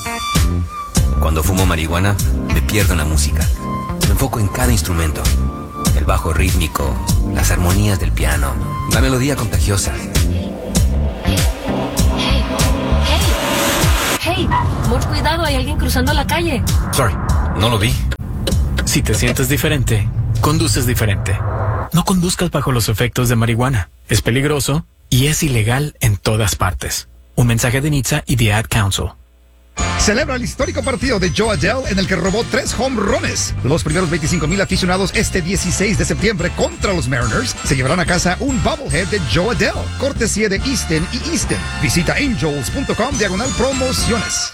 Cuando fumo marihuana, me pierdo en la música. Me enfoco en cada instrumento. El bajo rítmico, las armonías del piano, la melodía contagiosa. Hey, amor, cuidado, hay alguien cruzando la calle. Sorry, no lo vi. Si te sientes diferente, conduces diferente. No conduzcas bajo los efectos de marihuana. Es peligroso y es ilegal en todas partes. Un mensaje de NHTSA y The Ad Council. Celebra el histórico partido de Joe Adell en el que robó 3 home runs. Los primeros 25,000 aficionados este 16 de septiembre contra los Mariners se llevarán a casa un bobblehead de Joe Adell, cortesía de Easton y Easton. Visita angels.com/promociones.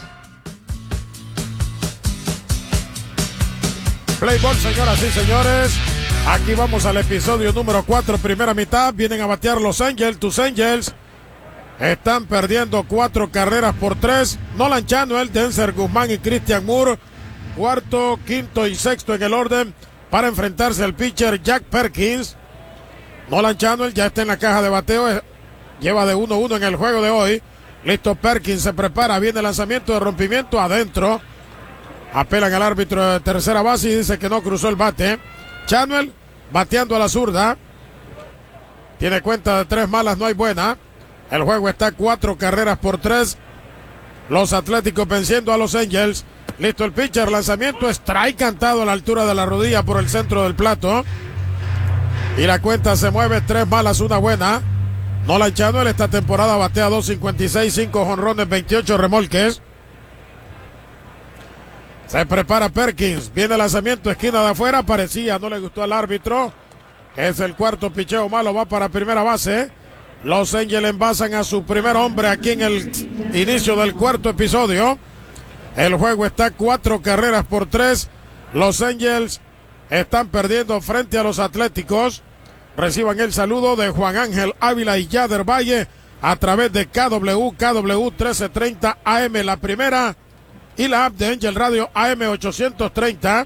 Play ball, señoras y señores. Aquí vamos al episodio número 4, primera mitad. Vienen a batear los Angels, tus Angels. Están perdiendo 4 carreras por 3. Nolan Chanuel, Denzer Guzmán y Christian Moore. Cuarto, quinto y sexto en el orden para enfrentarse al pitcher Jack Perkins. Nolan Chanuel ya está en la caja de bateo. Lleva de 1-1 en el juego de hoy. Listo, Perkins se prepara. Viene el lanzamiento de rompimiento adentro. Apelan al árbitro de tercera base y dice que no cruzó el bate. Chanuel bateando a la zurda. Tiene cuenta de 3 malas, no hay buena. El juego está 4 carreras por 3. Los Atléticos venciendo a los Angels. Listo el pitcher, lanzamiento, strike cantado a la altura de la rodilla por el centro del plato. Y la cuenta se mueve, 3 malas, 1 buena. Nolan Chanuel esta temporada batea 2.56, 5 jonrones, 28 remolques. Se prepara Perkins, viene el lanzamiento, esquina de afuera, parecía, no le gustó al árbitro. Es el cuarto picheo malo, va para primera base. Los Angels envasan a su primer hombre aquí en el inicio del cuarto episodio. El juego está 4 carreras por 3. Los Angels están perdiendo frente a los Atléticos. Reciban el saludo de Juan Ángel Ávila y Yader Valle a través de KW 1330 AM la primera y la app de Angel Radio AM 830.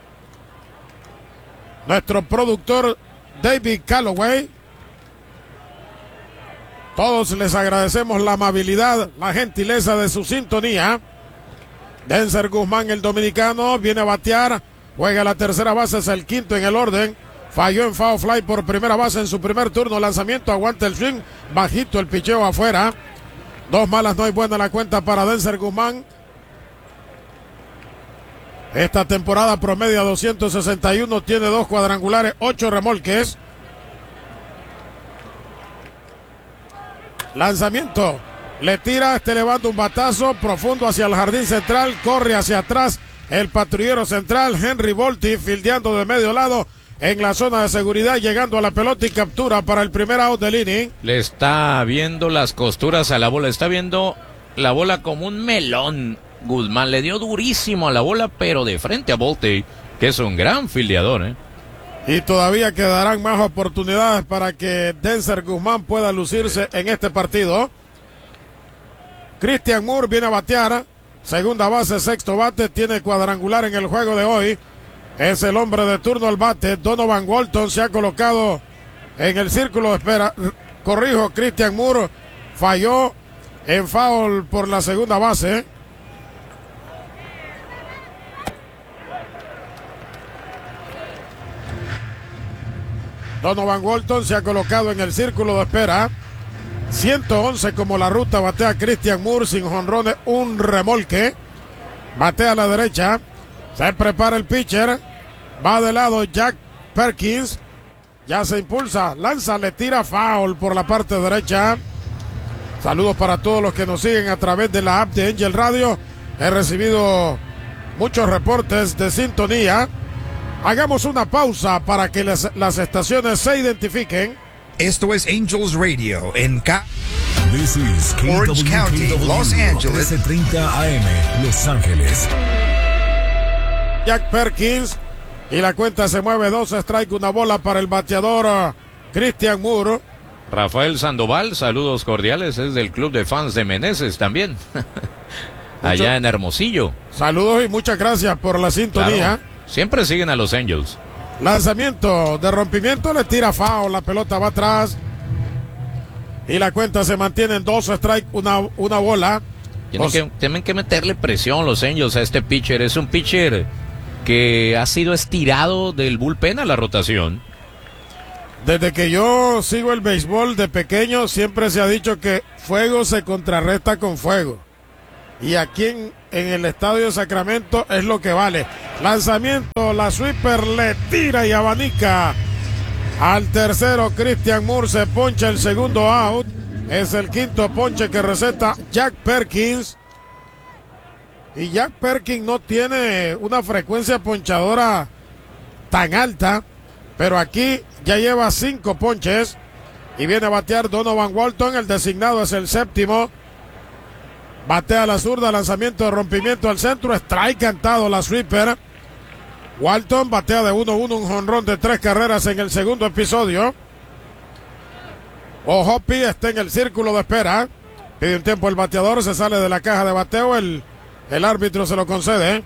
Nuestro productor David Calloway. Todos les agradecemos la amabilidad, la gentileza de su sintonía. Denzer Guzmán, el dominicano, viene a batear. Juega la tercera base, es el quinto en el orden. Falló en foul fly por primera base en su primer turno. Lanzamiento, aguanta el swing. Bajito el picheo afuera. 2 malas, no hay buena la cuenta para Denzer Guzmán. Esta temporada promedia 261, tiene 2 cuadrangulares, 8 remolques. Lanzamiento, le tira, levanta un batazo profundo hacia el jardín central, corre hacia atrás el patrullero central, Henry Volti, fildeando de medio lado en la zona de seguridad, llegando a la pelota y captura para el primer out del inning. Le está viendo las costuras a la bola, está viendo la bola como un melón. Guzmán le dio durísimo a la bola, pero de frente a Volti, que es un gran fildeador, Y todavía quedarán más oportunidades para que Denzer Guzmán pueda lucirse en este partido. Christian Moore viene a batear. Segunda base, sexto bate. Tiene cuadrangular en el juego de hoy. Es el hombre de turno al bate. Donovan Walton se ha colocado en el círculo de espera. Corrijo, Christian Moore falló en foul por la segunda base. Donovan Walton se ha colocado en el círculo de espera. 111 como la ruta, batea Christian Moore sin jonrones, un remolque. Batea a la derecha. Se prepara el pitcher. Va de lado Jack Perkins. Ya se impulsa, lanza, le tira foul por la parte derecha. Saludos para todos los que nos siguen a través de la app de Angel Radio. He recibido muchos reportes de sintonía. Hagamos una pausa para que las estaciones se identifiquen. Esto es Angels Radio en This is Orange County, Los Angeles. 1330 AM, Los Ángeles. Jack Perkins. Y la cuenta se mueve, 2 strike, 1 bola para el bateador Christian Moore. Rafael Sandoval, saludos cordiales, es del club de fans de Meneses también. Allá en Hermosillo. Saludos y muchas gracias por la sintonía. Claro, siempre siguen a los Angels. Lanzamiento de rompimiento, le tira foul, la pelota va atrás. Y la cuenta se mantiene en 2 strike, una bola. Tienen que meterle presión los Angels a este pitcher. Es un pitcher que ha sido estirado del bullpen a la rotación. Desde que yo sigo el béisbol de pequeño, siempre se ha dicho que fuego se contrarresta con fuego. Y aquí en el estadio de Sacramento es lo que vale. Lanzamiento, la sweeper le tira y abanica al tercero. Christian Moore se poncha el segundo out. Es el quinto ponche que receta Jack Perkins. Y Jack Perkins no tiene una frecuencia ponchadora tan alta, pero aquí ya lleva 5 ponches. Y viene a batear Donovan Walton, el designado es el séptimo. Batea a la zurda, lanzamiento de rompimiento al centro, strike cantado la sweeper. Walton batea de 1-1, un jonrón de 3 carreras en el segundo episodio. Ohopi está en el círculo de espera. Pide un tiempo el bateador, se sale de la caja de bateo, el árbitro se lo concede.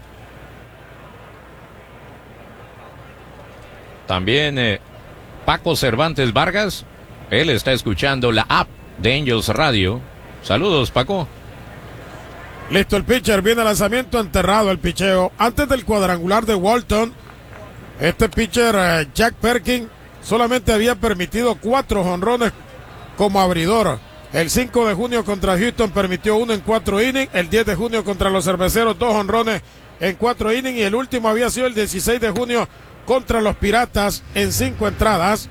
También Paco Cervantes Vargas, él está escuchando la app de Angels Radio. Saludos, Paco. Listo el pitcher, viene el lanzamiento, enterrado el picheo. Antes del cuadrangular de Walton, este pitcher Jack Perkins solamente había permitido 4 jonrones como abridor. El 5 de junio contra Houston permitió 1 en 4 innings. El 10 de junio contra los Cerveceros 2 jonrones en 4 innings. Y el último había sido el 16 de junio contra los Piratas en 5 entradas.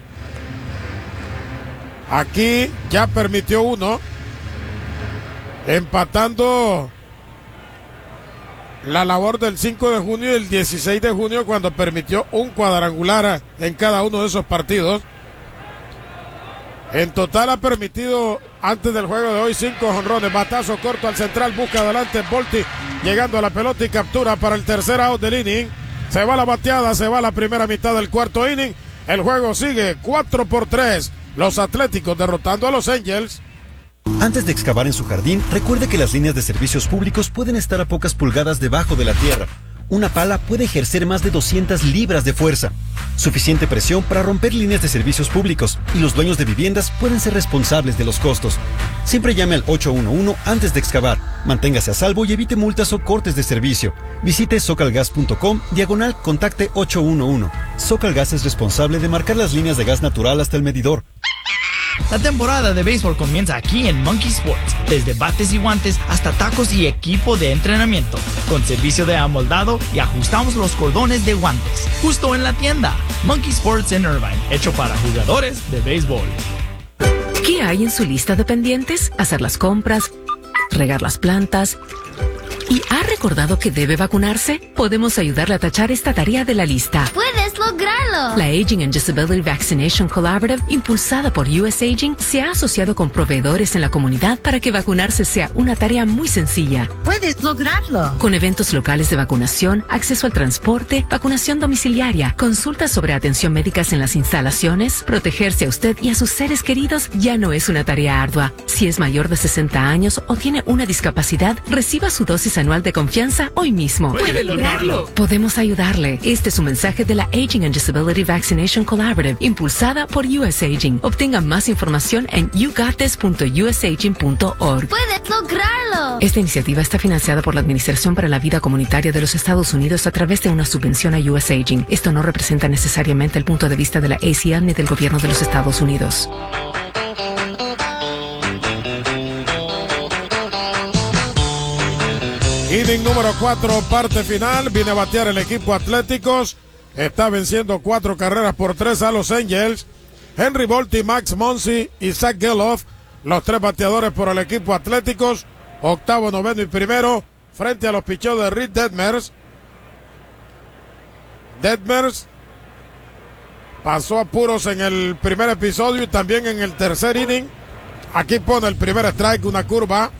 Aquí ya permitió 1, empatando la labor del 5 de junio y el 16 de junio, cuando permitió un cuadrangular en cada uno de esos partidos. En total ha permitido antes del juego de hoy 5 jonrones. Batazo corto al central, busca adelante Volti, llegando a la pelota y captura para el tercer out del inning. Se va la bateada, se va la primera mitad del cuarto inning. El juego sigue 4-3. Los Atléticos derrotando a los Angels. Antes de excavar en su jardín, recuerde que las líneas de servicios públicos pueden estar a pocas pulgadas debajo de la tierra. Una pala puede ejercer más de 200 libras de fuerza. Suficiente presión para romper líneas de servicios públicos, y los dueños de viviendas pueden ser responsables de los costos. Siempre llame al 811 antes de excavar. Manténgase a salvo y evite multas o cortes de servicio. Visite socalgas.com/contacte 811. Socalgas es responsable de marcar las líneas de gas natural hasta el medidor. La temporada de béisbol comienza aquí en Monkey Sports. Desde bates y guantes hasta tacos y equipo de entrenamiento. Con servicio de amoldado y ajustamos los cordones de guantes. Justo en la tienda. Monkey Sports en Irvine. Hecho para jugadores de béisbol. ¿Qué hay en su lista de pendientes? Hacer las compras, regar las plantas. ¿Y ha recordado que debe vacunarse? Podemos ayudarle a tachar esta tarea de la lista. ¡Puedes lograrlo! La Aging and Disability Vaccination Collaborative, impulsada por US Aging, se ha asociado con proveedores en la comunidad para que vacunarse sea una tarea muy sencilla. ¡Puedes lograrlo! Con eventos locales de vacunación, acceso al transporte, vacunación domiciliaria, consultas sobre atención médicas en las instalaciones, protegerse a usted y a sus seres queridos ya no es una tarea ardua. Si es mayor de 60 años o tiene una discapacidad, reciba su dosis anual de confianza hoy mismo. ¡Puede lograrlo! Podemos ayudarle. Este es un mensaje de la Aging and Disability Vaccination Collaborative, impulsada por US Aging. Obtenga más información en yougotis.usaging.org. ¡Puedes lograrlo! Esta iniciativa está financiada por la Administración para la Vida Comunitaria de los Estados Unidos a través de una subvención a US Aging. Esto no representa necesariamente el punto de vista de la ACL ni del gobierno de los Estados Unidos. Inning número 4, parte final. Viene a batear el equipo Atléticos. Está venciendo 4 carreras por 3 a los Angels. Henry Volti, Max Muncy y Zach Geloff, los 3 bateadores por el equipo Atléticos. Octavo, noveno y primero, frente a los picheos de Reed Detmers. Detmers pasó apuros en el primer episodio y también en el tercer inning. Aquí pone el primer strike, una curva.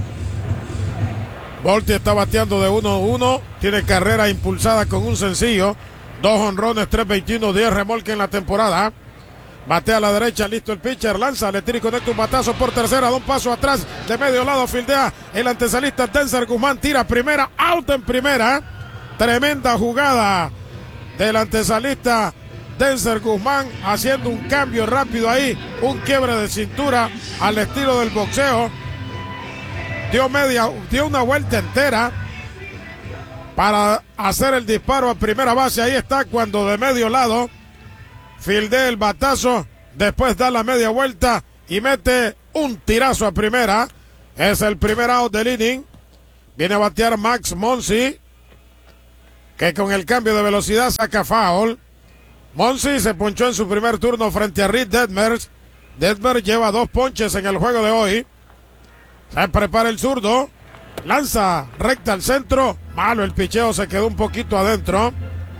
Volti está bateando de 1-1, tiene carrera impulsada con un sencillo, 2 jonrones, 3.21, 10 remolques en la temporada. Batea a la derecha, listo el pitcher, lanza, le tira y conecta un batazo por tercera, da un paso atrás, de medio lado fildea el antesalista Denzer Guzmán, tira primera, out en primera. Tremenda jugada del antesalista Denzer Guzmán, haciendo un cambio rápido ahí, un quiebre de cintura al estilo del boxeo. dio una vuelta entera para hacer el disparo a primera base. Ahí está cuando de medio lado fildea el batazo, después da la media vuelta y mete un tirazo a primera. Es el primer out del inning. Viene a batear Max Muncy, que con el cambio de velocidad saca foul. Muncy se ponchó en su primer turno frente a Reed Detmers. Detmers lleva 2 ponches en el juego de hoy. Se prepara el zurdo. Lanza recta al centro. Malo el picheo, se quedó un poquito adentro.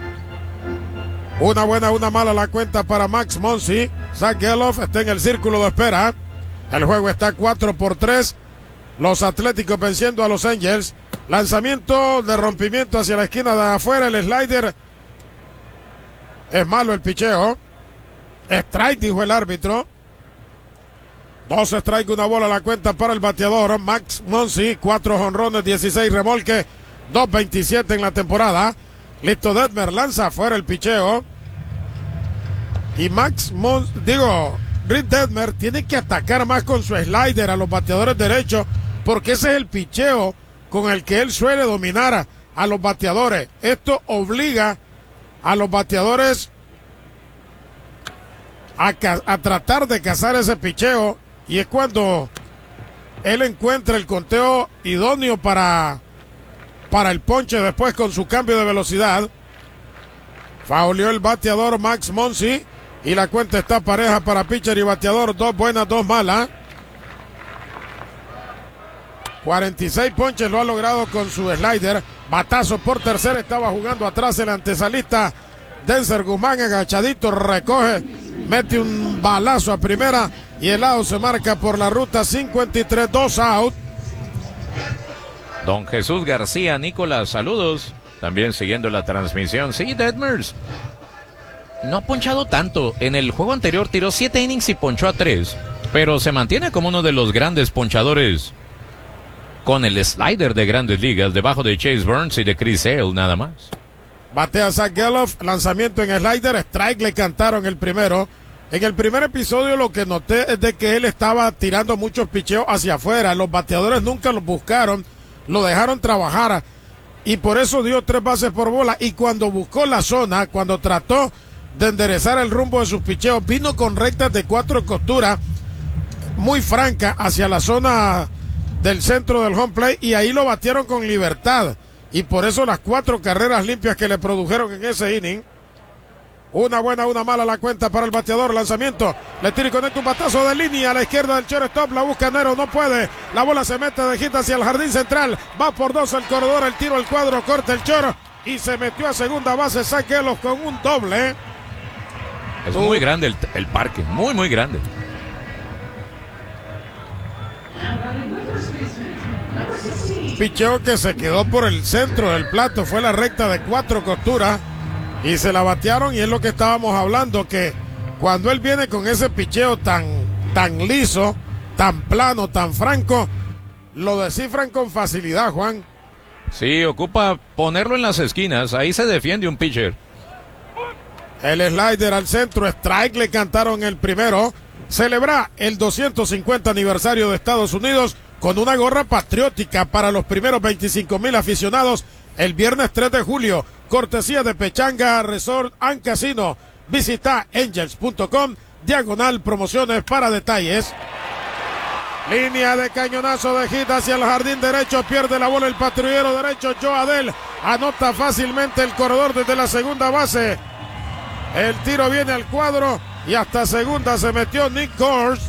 Una buena, una mala la cuenta para Max Muncy. Zach Geloff está en el círculo de espera. El juego está 4-3. Los Atléticos venciendo a los Angels. Lanzamiento de rompimiento hacia la esquina de afuera. El slider. Es malo el picheo. Strike, dijo el árbitro. 2 strike, una bola la cuenta para el bateador Max Muncy. 4 jonrones, 16 remolque, 2.27 en la temporada. Listo, Detmer lanza afuera el picheo. Y Reed Detmer tiene que atacar más con su slider a los bateadores derechos, porque ese es el picheo con el que él suele dominar a los bateadores. Esto obliga a los bateadores a tratar de cazar ese picheo, y es cuando él encuentra el conteo idóneo para el ponche después con su cambio de velocidad. Fauleó el bateador Max Muncy y la cuenta está pareja para pitcher y bateador, 2 buenas, 2 malas. 46 ponches lo ha logrado con su slider. Batazo por tercera, estaba jugando atrás el antesalista Denzer Guzmán, agachadito, recoge, mete un balazo a primera y el out se marca por la ruta 53, 2 out. Don Jesús García, Nicolás, saludos. También siguiendo la transmisión. Sí, Detmers no ha ponchado tanto. En el juego anterior tiró 7 innings y ponchó a 3. Pero se mantiene como uno de los grandes ponchadores. Con el slider de Grandes Ligas, debajo de Chase Burns y de Chris Sale, nada más. Batea Zach Geloff, lanzamiento en slider, strike le cantaron el primero. En el primer episodio lo que noté es de que él estaba tirando muchos picheos hacia afuera. Los bateadores nunca los buscaron, lo dejaron trabajar. Y por eso dio 3 bases por bola. Y cuando buscó la zona, cuando trató de enderezar el rumbo de sus picheos, vino con rectas de 4 costuras muy franca hacia la zona del centro del home plate, y ahí lo batieron con libertad. Y por eso las 4 carreras limpias que le produjeron en ese inning. Una buena, una mala la cuenta para el bateador. Lanzamiento, le tira y conecta un batazo de línea a la izquierda del shortstop. La busca Nero, no puede. La bola se mete de hit hacia el jardín central. Va por 2 el corredor, el tiro al cuadro, corta el choro y se metió a segunda base. Zach Geloff con un doble. Es muy grande el parque, muy, muy grande. Picheo que se quedó por el centro del plato, fue la recta de 4 costuras y se la batearon, y es lo que estábamos hablando, que cuando él viene con ese picheo tan liso, tan plano, tan franco, lo descifran con facilidad, Juan. Sí, ocupa ponerlo en las esquinas, ahí se defiende un pitcher. El slider al centro, strike, le cantaron el primero. Celebra el 250 aniversario de Estados Unidos con una gorra patriótica para los primeros 25,000 aficionados el viernes 3 de julio, cortesía de Pechanga Resort and Casino. Visita angels.com/promociones para detalles. Línea de cañonazo de hit hacia el jardín derecho, pierde la bola el patrullero derecho Joe Adell, anota fácilmente el corredor desde la segunda base. El tiro viene al cuadro y hasta segunda se metió Nick Gors.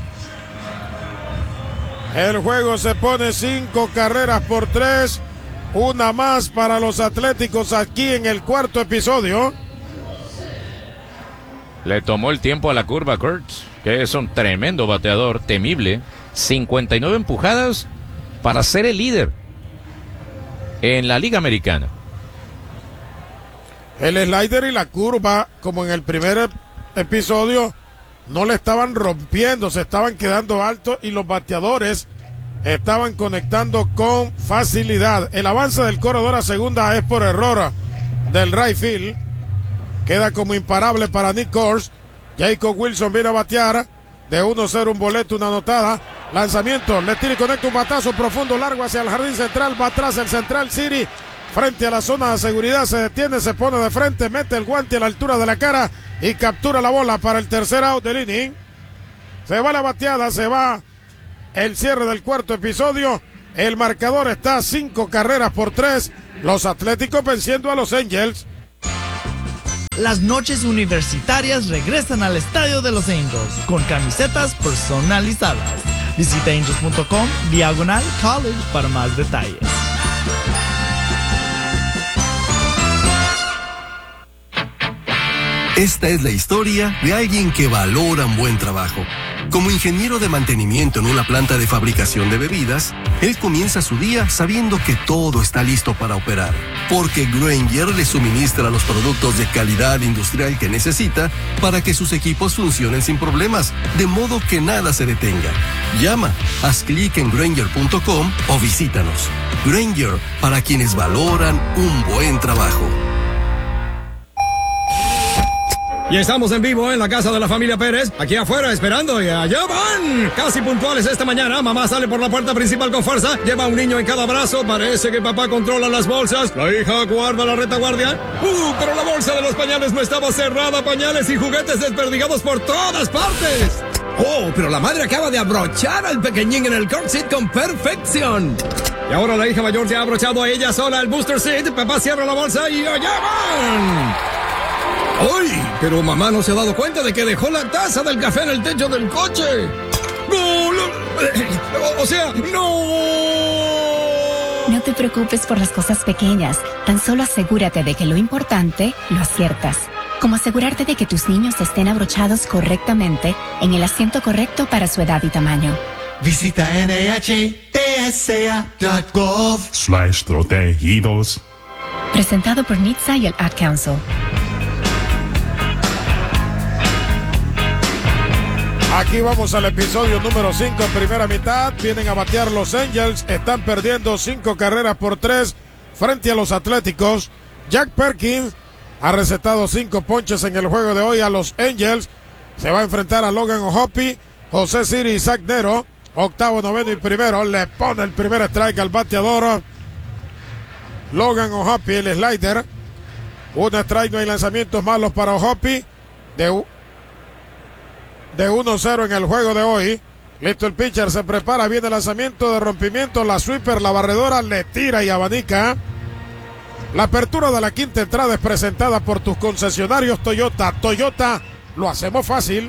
El juego se pone 5 carreras por 3. Una más para los Atléticos aquí en el cuarto episodio. Le tomó el tiempo a la curva Kurtz, que es un tremendo bateador, temible. 59 empujadas para ser el líder en la Liga Americana. El slider y la curva, como en el primer episodio, no le estaban rompiendo, se estaban quedando altos y los bateadores estaban conectando con facilidad. El avance del corredor a segunda es por error del right field. Queda como imparable para Nick Gors. Jacob Wilson viene a batear. De 1-0 un boleto, una anotada. Lanzamiento, le tira y conecta un batazo profundo, largo hacia el jardín central. Va atrás el Central City. Frente a la zona de seguridad, se detiene, se pone de frente, mete el guante a la altura de la cara y captura la bola para el tercer out del inning. Se va la bateada, se va el cierre del cuarto episodio. El marcador está 5-3. Los Atléticos venciendo a los Angels. Las noches universitarias regresan al estadio de los Angels con camisetas personalizadas. Visita angels.com/college para más detalles. Esta es la historia de alguien que valora un buen trabajo. Como ingeniero de mantenimiento en una planta de fabricación de bebidas, él comienza su día sabiendo que todo está listo para operar, porque Grainger le suministra los productos de calidad industrial que necesita para que sus equipos funcionen sin problemas, de modo que nada se detenga. Llama, haz clic en Grainger.com o visítanos. Grainger, para quienes valoran un buen trabajo. Y estamos en vivo en la casa de la familia Pérez, aquí afuera esperando y allá van. Casi puntuales esta mañana, mamá sale por la puerta principal con fuerza, lleva a un niño en cada brazo, parece que papá controla las bolsas, la hija guarda la retaguardia. Pero la bolsa de los pañales no estaba cerrada, pañales y juguetes desperdigados por todas partes. Pero la madre acaba de abrochar al pequeñín en el car seat con perfección. Y ahora la hija mayor se ha abrochado a ella sola el booster seat, papá cierra la bolsa y allá van. ¡Ay! Pero mamá no se ha dado cuenta de que dejó la taza del café en el techo del coche. ¡No! O sea, ¡no! No te preocupes por las cosas pequeñas. Tan solo asegúrate de que lo importante lo aciertas. Como asegurarte de que tus niños estén abrochados correctamente en el asiento correcto para su edad y tamaño. Visita NHTSA.gov/protegidos. Presentado por NHTSA y el Ad Council. Aquí vamos al episodio número 5, primera mitad. Vienen a batear los Angels. Están perdiendo 5-3 frente a los Atléticos. Jack Perkins ha recetado 5 ponches en el juego de hoy a los Angels. Se va a enfrentar a Logan O'Hoppe, José Siri y Zach Nero. Octavo, noveno y primero. Le pone el primer strike al bateador Logan O'Hoppe, el slider. Un strike, no hay lanzamientos malos para O'Hoppe. De 1-0 en el juego de hoy. Listo el pitcher, se prepara, viene el lanzamiento de rompimiento, la sweeper, la barredora, le tira y abanica. La apertura de la quinta entrada es presentada por tus concesionarios Toyota. Toyota, lo hacemos fácil.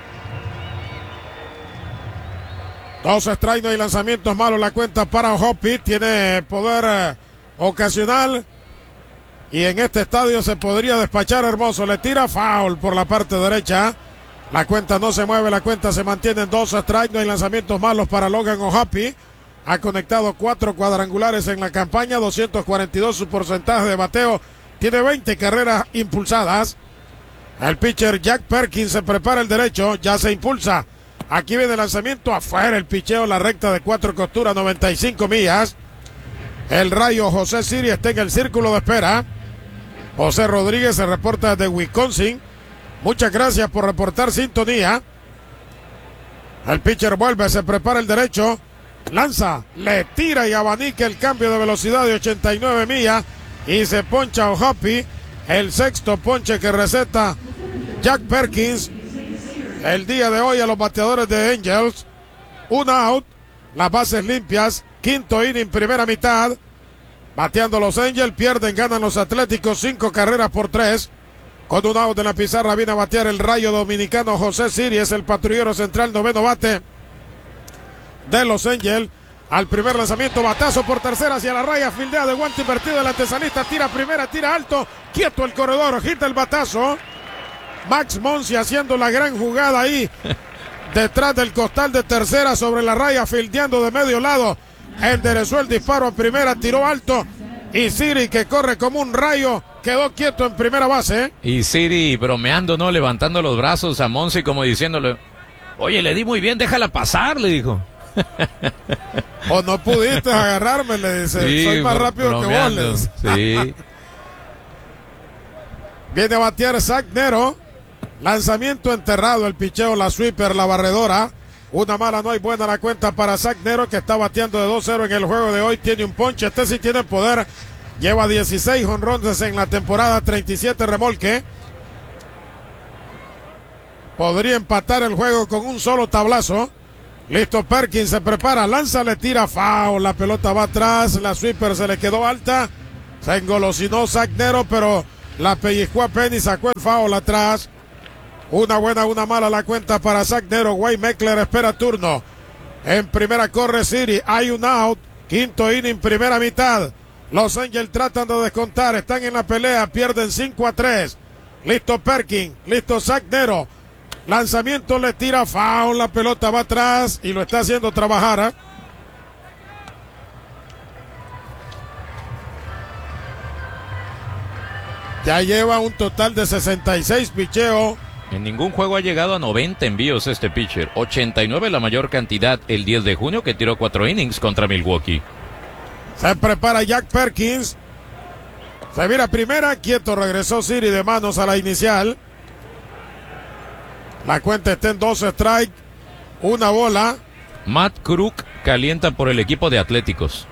2 strikes, no hay lanzamientos malos, la cuenta para O'Hoppe, tiene poder ocasional. Y en este estadio se podría despachar hermoso, le tira foul por la parte derecha. La cuenta no se mueve, la cuenta se mantiene en 2 strikes, no hay lanzamientos malos para Logan O'Hoppe. Ha conectado 4 cuadrangulares en la campaña, 242 su porcentaje de bateo, tiene 20 carreras impulsadas. El pitcher Jack Perkins se prepara el derecho, ya se impulsa. Aquí viene el lanzamiento, afuera el picheo, la recta de 4 costuras, 95 millas. El rayo José Siri está en el círculo de espera. José Rodríguez se reporta desde Wisconsin. Muchas gracias por reportar sintonía. El pitcher vuelve, se prepara el derecho. Lanza, le tira y abanica el cambio de velocidad de 89 millas. Y se poncha O'Hoppe. El sexto ponche que receta Jack Perkins el día de hoy a los bateadores de Angels. Un out, las bases limpias. Quinto inning, primera mitad. Bateando los Angels, pierden, ganan los Atléticos, 5-3. Con un out en la pizarra viene a batear el rayo dominicano José Siri, es el patrullero central, noveno bate de los Angels. Al primer lanzamiento, batazo por tercera hacia la raya, fildea de guante invertido, el antesanista tira primera, tira alto, quieto el corredor, agita el batazo. Max Monsi haciendo la gran jugada ahí, detrás del costal de tercera sobre la raya, fildeando de medio lado, enderezó el disparo a primera, tiró alto, y Siri, que corre como un rayo, quedó quieto en primera base. Y Siri bromeando, ¿no? Levantando los brazos a Monsi como diciéndole, oye, le di muy bien, déjala pasar, le dijo. O no pudiste agarrarme, le dice, sí, soy más rápido bromeando, que vos. Sí. Viene a batear Zach Nero. Lanzamiento enterrado, el picheo, la sweeper, la barredora. Una mala, no hay buena la cuenta para Zach Nero, que está bateando de 2-0 en el juego de hoy. Tiene un ponche, este sí tiene poder. Lleva 16 jonrones en la temporada, 37 remolque. Podría empatar el juego con un solo tablazo. Listo, Perkins se prepara, lanza, le tira, foul. La pelota va atrás, la sweeper se le quedó alta. Se engolosinó Zach Nero, pero la pellizcó a Penny, sacó el foul atrás. Una buena, una mala la cuenta para Zach Nero. Wayne Meckler espera turno. En primera corre City. Hay un out. Quinto inning, primera mitad. Los Angels tratan de descontar. Están en la pelea. Pierden 5-3. Listo Perkins. Listo Zach Nero. Lanzamiento, le tira foul. La pelota va atrás y lo está haciendo trabajar. Ya lleva un total de 66 picheos. En ningún juego ha llegado a 90 envíos este pitcher. 89 la mayor cantidad el 10 de junio, que tiró 4 innings contra Milwaukee. Se prepara Jack Perkins. Se vira primera, quieto, regresó Siri de manos a la inicial. La cuenta está en 2 strikes, una bola. Matt Krug calienta por el equipo de Atléticos.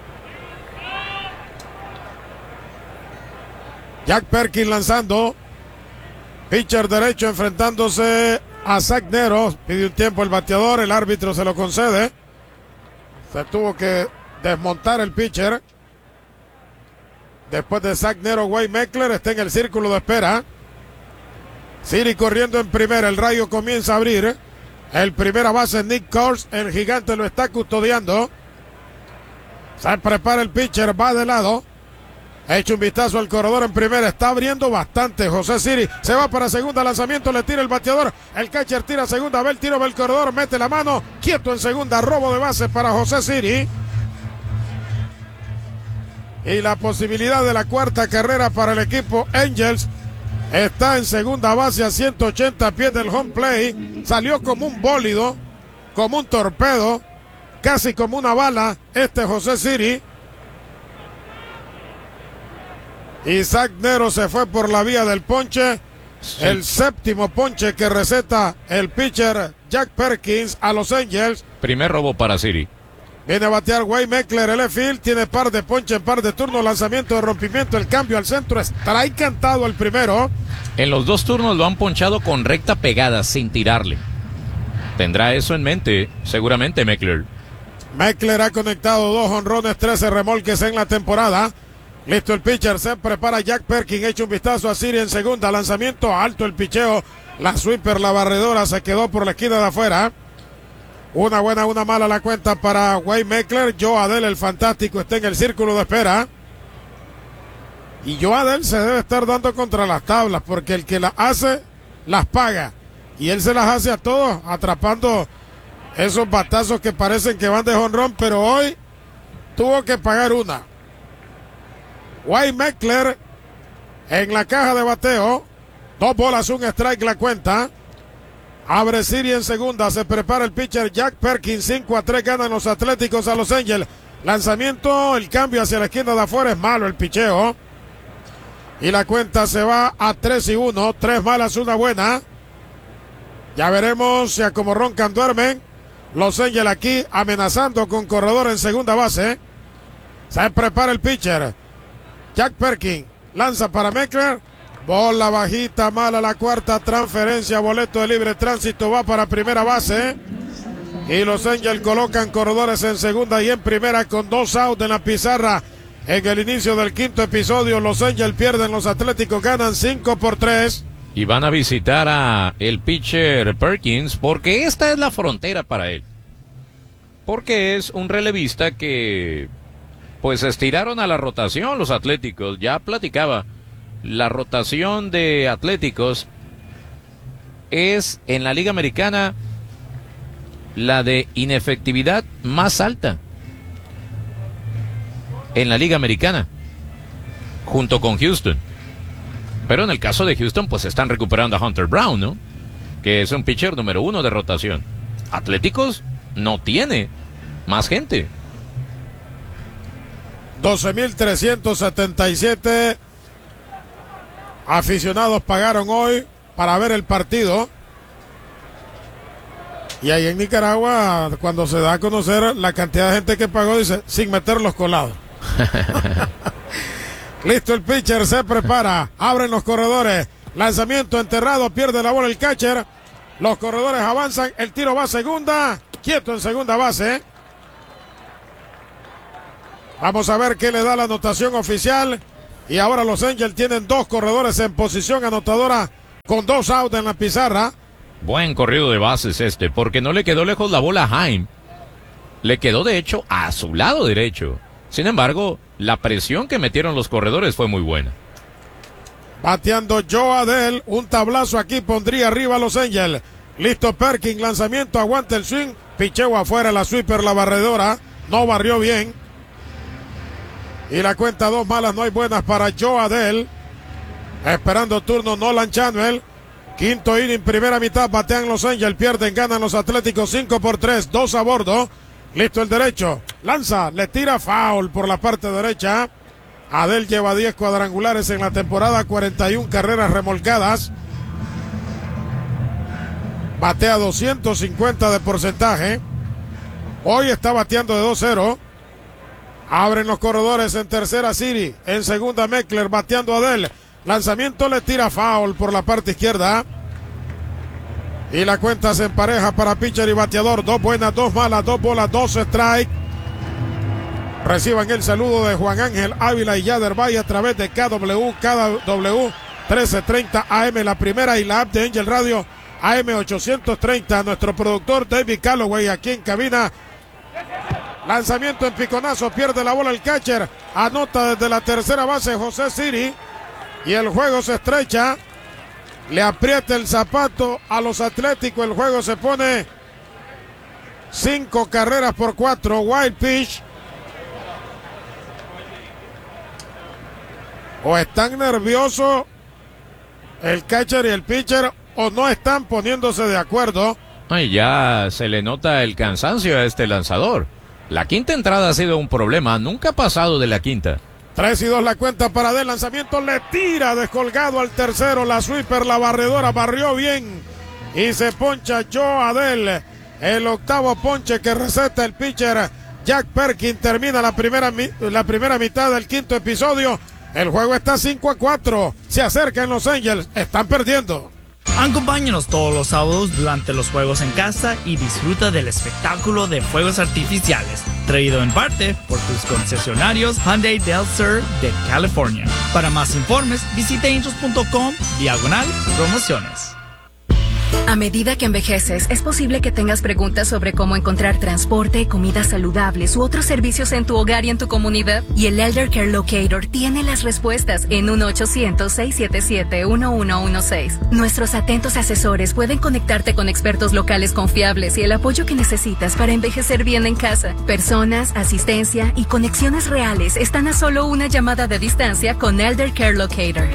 Jack Perkins lanzando. Pitcher derecho enfrentándose a Zach Nero. Pide un tiempo el bateador, el árbitro se lo concede. Se tuvo que desmontar el pitcher. Después de Zach Nero, Wayne Meckler está en el círculo de espera. Siri corriendo en primera, el rayo comienza a abrir. El primera base Nick Kors, el gigante lo está custodiando. Se prepara el pitcher, va de lado. Ha hecho un vistazo al corredor en primera, está abriendo bastante José Siri, se va para segunda, lanzamiento, le tira el bateador, el catcher tira segunda, ve el tiro, ve el corredor, mete la mano, quieto en segunda, robo de base para José Siri. Y la posibilidad de la cuarta carrera para el equipo Angels está en segunda base a 180 pies del home play, salió como un bólido, como un torpedo, casi como una bala, José Siri. Y Zach Nero se fue por la vía del ponche. Sí. El séptimo ponche que receta el pitcher Jack Perkins a los Angels. Primer robo para Siri. Viene a batear Wayne Meckler, el field. Tiene par de ponche en par de turnos. Lanzamiento de rompimiento. El cambio al centro. Strike cantado el primero. En los 2 turnos lo han ponchado con recta pegada, sin tirarle. Tendrá eso en mente, seguramente Meckler. Meckler ha conectado 2 jonrones, 13 remolques en la temporada. Listo el pitcher, se prepara Jack Perkins, echa un vistazo a Siri en segunda, lanzamiento alto el picheo, la sweeper, la barredora se quedó por la esquina de afuera. Una buena, una mala la cuenta para Wayne Meckler. Joe Adell, el fantástico, está en el círculo de espera. Y Joe Adell se debe estar dando contra las tablas, porque el que las hace, las paga. Y él se las hace a todos, atrapando esos batazos que parecen que van de jonrón, pero hoy tuvo que pagar una. Wayne Meckler en la caja de bateo. 2 bolas, 1 strike la cuenta. Abre Siri en segunda. Se prepara el pitcher Jack Perkins. 5-3 ganan los Atléticos a los Angels. Lanzamiento, el cambio hacia la esquina de afuera. Es malo el picheo. Y la cuenta se va a 3-1. 3 malas, 1 buena. Ya veremos si a como roncan duermen. Los Angels aquí amenazando con corredor en segunda base. Se prepara el pitcher Jack Perkins, lanza para Meckler, bola bajita, mala la cuarta, transferencia, boleto de libre tránsito, va para primera base. Y los Angels colocan corredores en segunda y en primera con 2 outs en la pizarra. En el inicio del quinto episodio, los Angels pierden, los Atléticos ganan 5-3. Y van a visitar a el pitcher Perkins, porque esta es la frontera para él. Porque es un relevista que pues estiraron a la rotación los Atléticos. Ya platicaba, la rotación de Atléticos es en la Liga Americana la de inefectividad más alta en la Liga Americana, junto con Houston. Pero en el caso de Houston, pues están recuperando a Hunter Brown, ¿no? Que es un pitcher número 1 de rotación. Atléticos no tiene más gente. 12,377 aficionados pagaron hoy para ver el partido. Y ahí en Nicaragua, cuando se da a conocer la cantidad de gente que pagó, dice, sin meter los colados. Listo, el pitcher se prepara, abren los corredores, lanzamiento enterrado, pierde la bola el catcher, los corredores avanzan, el tiro va a segunda, quieto en segunda base. Vamos a ver qué le da la anotación oficial. Y ahora los Angels tienen 2 corredores en posición anotadora con 2 outs en la pizarra. Buen corrido de bases porque no le quedó lejos la bola a Jaime. Le quedó de hecho a su lado derecho. Sin embargo, la presión que metieron los corredores fue muy buena. Bateando Joe Adell, un tablazo aquí pondría arriba a los Angels. Listo Perkins, lanzamiento, aguanta el swing, picheo afuera, la sweeper, la barredora, no barrió bien. Y la cuenta 2 malas, no hay buenas para Joe Adell. Esperando turno Nolan Chanuel. Quinto inning, primera mitad, batean los Angels, pierden, ganan los Atléticos 5-3, 2 a bordo. Listo el derecho, lanza, le tira foul por la parte derecha. Adell lleva 10 cuadrangulares en la temporada, 41 carreras remolcadas. Batea 250 de porcentaje. Hoy está bateando de 2-0. Abren los corredores en tercera Siri, en segunda Meckler, bateando Adell. Lanzamiento, le tira foul por la parte izquierda. Y la cuenta se empareja para pitcher y bateador. 2 buenas, 2 malas, 2 bolas, 2 strike. Reciban el saludo de Juan Ángel Ávila y Yader Valle a través de KW 1330 AM, la primera, y la app de Angel Radio AM 830. Nuestro productor David Calloway aquí en cabina. Lanzamiento en piconazo, pierde la bola el catcher. Anota desde la tercera base José Siri. Y el juego se estrecha. Le aprieta el zapato a los Atléticos. El juego se pone 5 carreras por 4. Wild pitch. O están nerviosos el catcher y el pitcher, o no están poniéndose de acuerdo. Ay, ya se le nota el cansancio a este lanzador. La quinta entrada ha sido un problema. Nunca ha pasado de la quinta. 3-2 la cuenta para Adell. Lanzamiento, le tira descolgado al tercero. La sweeper, la barredora, barrió bien. Y se poncha Joe Adell. El octavo ponche que receta el pitcher Jack Perkins. Termina la primera mitad del quinto episodio. El juego está 5-4. Se acercan los Angels. Están perdiendo. Acompáñanos todos los sábados durante los juegos en casa y disfruta del espectáculo de fuegos artificiales, traído en parte por tus concesionarios Hyundai Del Sur de California. Para más informes, visita angels.com/promociones. A medida que envejeces, es posible que tengas preguntas sobre cómo encontrar transporte, comidas saludables u otros servicios en tu hogar y en tu comunidad. Y el Elder Care Locator tiene las respuestas en 1-800-677-1116. Nuestros atentos asesores pueden conectarte con expertos locales confiables y el apoyo que necesitas para envejecer bien en casa. Personas, asistencia y conexiones reales están a solo una llamada de distancia con Elder Care Locator.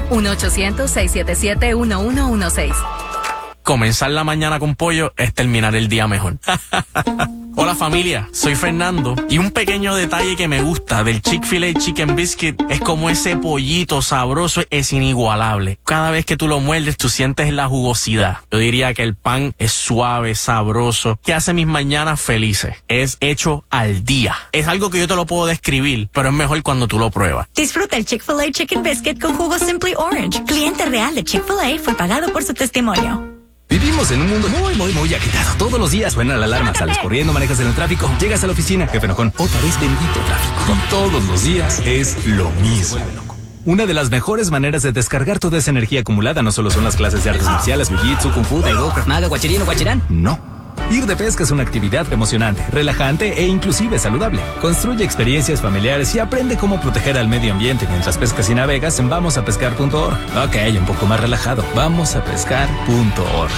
1-800-677-1116. Comenzar la mañana con pollo es terminar el día mejor. Hola familia, soy Fernando y un pequeño detalle que me gusta del Chick-fil-A Chicken Biscuit es como ese pollito sabroso es inigualable. Cada vez que tú lo muerdes tú sientes la jugosidad. Yo diría que el pan es suave, sabroso, que hace mis mañanas felices. Es hecho al día. Es algo que yo te lo puedo describir, pero es mejor cuando tú lo pruebas. Disfruta el Chick-fil-A Chicken Biscuit con jugo Simply Orange. Cliente real de Chick-fil-A fue pagado por su testimonio. Vivimos en un mundo muy agitado. Todos los días suena la alarma, sales corriendo, manejas en el tráfico, llegas a la oficina, jefe enojón, otra vez bendito tráfico. Todos los días es lo mismo. Una de las mejores maneras de descargar toda esa energía acumulada no solo son las clases de artes marciales, jiu-jitsu, kung fu, taekwondo, krav maga, guachirino, guachirán. No. Ir de pesca es una actividad emocionante, relajante e inclusive saludable. Construye experiencias familiares y aprende cómo proteger al medio ambiente mientras pescas y navegas en vamosapescar.org. Ok, un poco más relajado. Vamosapescar.org.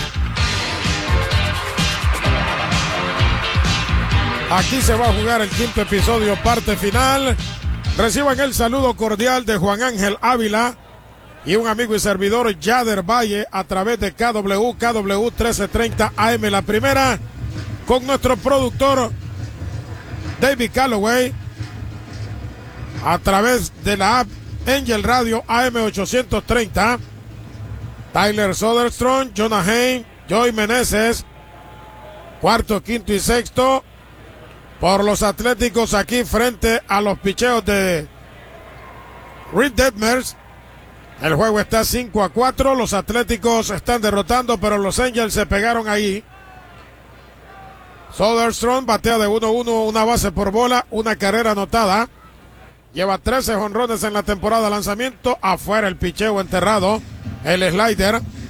Aquí se va a jugar el quinto episodio, parte final. Reciban el saludo cordial de Juan Ángel Ávila y un amigo y servidor Yader Valle a través de KW 1330 AM, la primera, con nuestro productor David Calloway a través de la app Angel Radio AM 830. Tyler Soderstrom, Jonah Hain, Joey Meneses, Cuarto, quinto y sexto por los Atléticos aquí frente a los picheos de Reed Detmers. El juego está 5-4. Los Atléticos están derrotando, pero los Angels se pegaron ahí. Soderstrom batea de 1-1, una base por bola, una carrera anotada. Lleva 13 jonrones en la temporada. Lanzamiento afuera, el picheo enterrado. El slider